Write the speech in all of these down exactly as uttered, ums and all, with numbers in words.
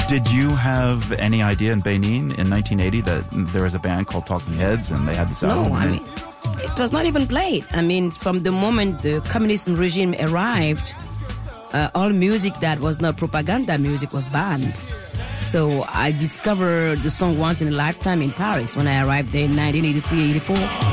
Did you have any idea in Benin in nineteen eighty that there was a band called Talking Heads and they had this album? No, I mean, it was not even played. I mean, from the moment the communist regime arrived, uh, all music that was not propaganda music was banned. So I discovered the song Once in a Lifetime in Paris when I arrived there in nineteen eighty-three eighty-four.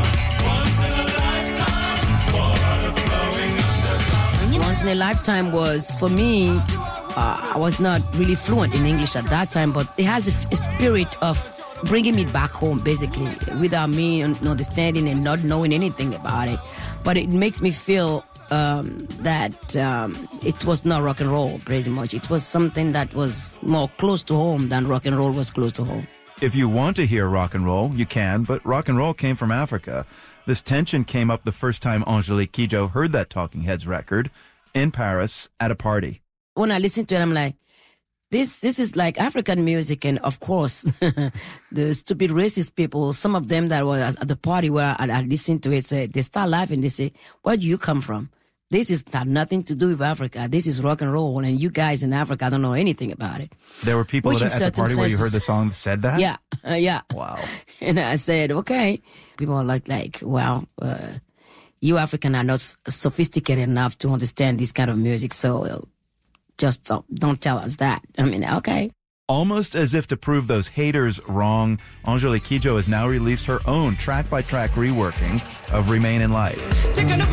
Once in a Lifetime was, for me, uh, I was not really fluent in English at that time, but it has a, a spirit of bringing me back home, basically, without me understanding and not knowing anything about it. But it makes me feel um, that um, it was not rock and roll, pretty much. It was something that was more close to home than rock and roll was close to home. If you want to hear rock and roll, you can, but rock and roll came from Africa. This tension came up the first time Angélique Kidjo heard that Talking Heads record in Paris at a party. When I listen to it, I'm like, this this is like African music. And of course, the stupid racist people, some of them that were at the party where I, I listened to it, say, they start laughing. They say, where do you come from? This is not nothing to do with Africa. This is rock and roll. And you guys in Africa don't know anything about it. There were people Which at, at the party where you heard the song that said that? Yeah, uh, yeah. Wow. And I said, okay. People are like, like, well, uh, you African are not sophisticated enough to understand this kind of music, so uh, just uh, don't tell us that. I mean, okay. Almost as if to prove those haters wrong, Angélique Kidjo has now released her own track-by-track reworking of Remain in Light. Taking a